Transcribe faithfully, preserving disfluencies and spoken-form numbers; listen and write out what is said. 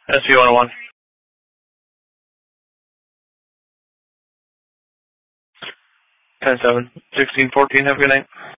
S V one oh one. ten seven. sixteen fourteen, have a good night.